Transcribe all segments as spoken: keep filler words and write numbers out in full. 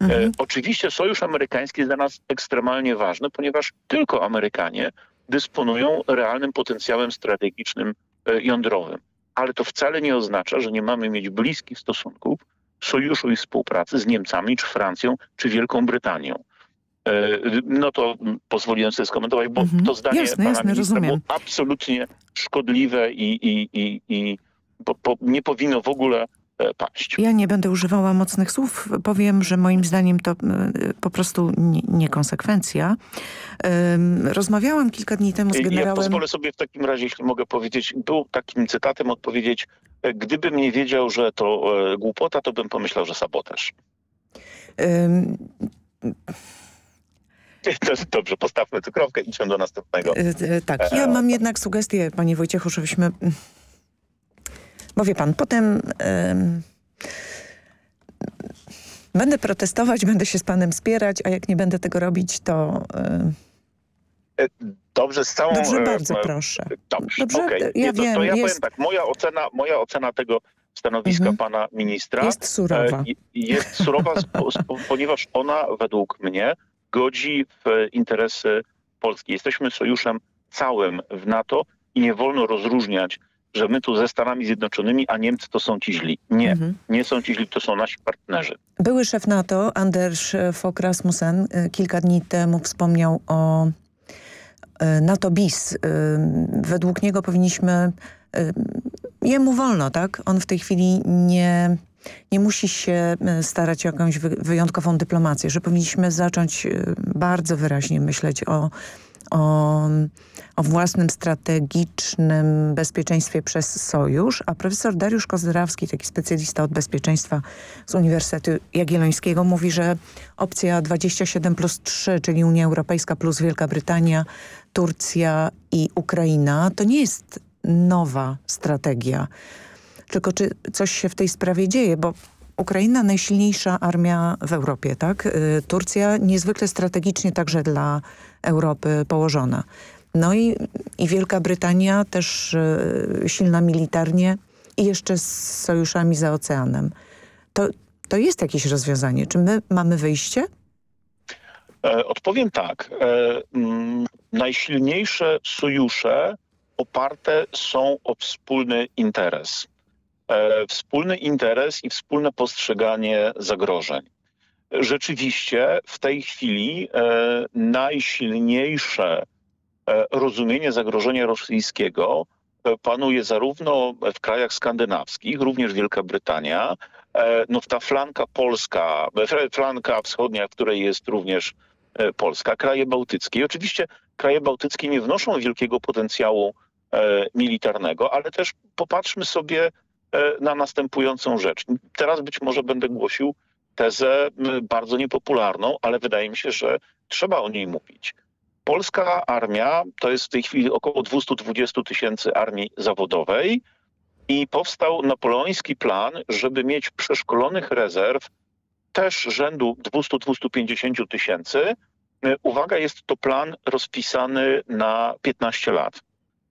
Mhm. Oczywiście sojusz amerykański jest dla nas ekstremalnie ważny, ponieważ tylko Amerykanie dysponują realnym potencjałem strategicznym jądrowym. Ale to wcale nie oznacza, że nie mamy mieć bliskich stosunków, sojuszu i współpracy z Niemcami, czy Francją, czy Wielką Brytanią. No to pozwoliłem sobie skomentować, bo mhm. to zdanie jasne, pana jasne, ministra rozumiem. było absolutnie szkodliwe i, i, i, i po, po, nie powinno w ogóle paść. Ja nie będę używała mocnych słów. Powiem, że moim zdaniem to y, po prostu nie, niekonsekwencja. Y, rozmawiałam kilka dni temu z generałem... Ja pozwolę sobie w takim razie, jeśli mogę powiedzieć, był takim cytatem odpowiedzieć, gdybym nie wiedział, że to e, głupota, to bym pomyślał, że sabotaż. Y, Dobrze, postawmy tu kropkę i idźmy do następnego. y, y, tak, ja mam jednak sugestię, panie Wojciechu, żebyśmy... Bo wie pan, potem ym, będę protestować, będę się z panem spierać, a jak nie będę tego robić, to... Ym, Dobrze, z całą... Dobrze, bardzo e, proszę. Dobrze, Dobrze? okej. Ja to, wiem, to ja jest... powiem tak, moja ocena, moja ocena tego stanowiska mhm. pana ministra... Jest surowa. E, jest surowa, ponieważ ona według mnie godzi w interesy Polski. Jesteśmy sojuszem całym w NATO i nie wolno rozróżniać, że my tu ze Stanami Zjednoczonymi, a Niemcy to są ci źli. Nie, mhm. nie są ci źli, to są nasi partnerzy. Były szef NATO, Anders Fogh Rasmussen, kilka dni temu wspomniał o NATO bis. Według niego powinniśmy... Jemu wolno, tak? On w tej chwili nie... nie musi się starać o jakąś wyjątkową dyplomację, że powinniśmy zacząć bardzo wyraźnie myśleć o, o, o własnym strategicznym bezpieczeństwie przez sojusz, a profesor Dariusz Kozdrawski, taki specjalista od bezpieczeństwa z Uniwersytetu Jagiellońskiego, mówi, że opcja dwadzieścia siedem plus trzy, czyli Unia Europejska plus Wielka Brytania, Turcja i Ukraina, to nie jest nowa strategia. Tylko czy coś się w tej sprawie dzieje, bo Ukraina najsilniejsza armia w Europie, tak? Turcja niezwykle strategicznie także dla Europy położona. No i, i Wielka Brytania też y, silna militarnie i jeszcze z sojuszami za oceanem. To, to jest jakieś rozwiązanie. Czy my mamy wyjście? E, odpowiem tak. E, m, najsilniejsze sojusze oparte są o wspólny interes. E, wspólny interes i wspólne postrzeganie zagrożeń. Rzeczywiście w tej chwili e, najsilniejsze e, rozumienie zagrożenia rosyjskiego e, panuje zarówno w krajach skandynawskich, również Wielka Brytania, e, no ta flanka polska, flanka wschodnia, w której jest również e, Polska, kraje bałtyckie. I oczywiście kraje bałtyckie nie wnoszą wielkiego potencjału e, militarnego, ale też popatrzmy sobie na następującą rzecz. Teraz być może będę głosił tezę bardzo niepopularną, ale wydaje mi się, że trzeba o niej mówić. Polska armia to jest w tej chwili około dwieście dwadzieścia tysięcy armii zawodowej i powstał napoleoński plan, żeby mieć przeszkolonych rezerw też rzędu dwieście do dwustu pięćdziesięciu tysięcy. Uwaga, jest to plan rozpisany na piętnaście lat.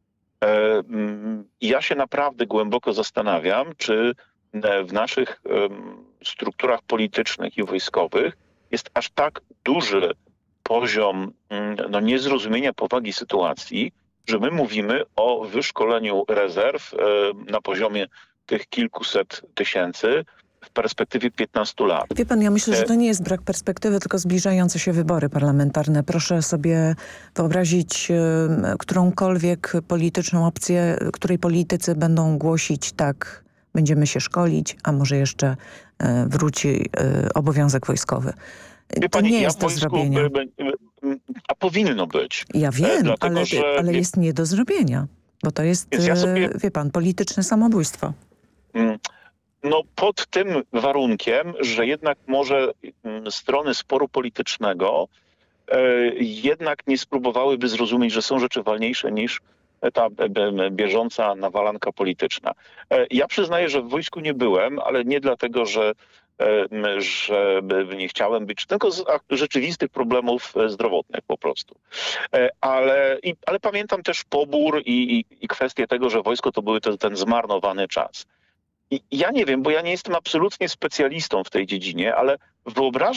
Ja się naprawdę głęboko zastanawiam, czy w naszych strukturach politycznych i wojskowych jest aż tak duży poziom no, niezrozumienia powagi sytuacji, że my mówimy o wyszkoleniu rezerw na poziomie tych kilkuset tysięcy w perspektywie piętnastu lat. Wie pan, ja myślę, że to nie jest brak perspektywy, tylko zbliżające się wybory parlamentarne. Proszę sobie wyobrazić y, którąkolwiek polityczną opcję, której politycy będą głosić tak, będziemy się szkolić, a może jeszcze y, wróci y, obowiązek wojskowy. Wie to pani, nie ja jest do zrobienia. By, by, by, a powinno być. Ja wiem, Dlatego, ale, że... ale jest nie do zrobienia, bo to jest, ja sobie... wie pan, polityczne samobójstwo. Mm. No pod tym warunkiem, że jednak może strony sporu politycznego e, jednak nie spróbowałyby zrozumieć, że są rzeczy ważniejsze niż ta bieżąca nawalanka polityczna. E, ja przyznaję, że w wojsku nie byłem, ale nie dlatego, że, e, że nie chciałem być, tylko z rzeczywistych problemów zdrowotnych po prostu. E, ale, i, ale pamiętam też pobór i, i, i kwestię tego, że wojsko to był ten, ten zmarnowany czas. I ja nie wiem, bo ja nie jestem absolutnie specjalistą w tej dziedzinie, ale wyobrażam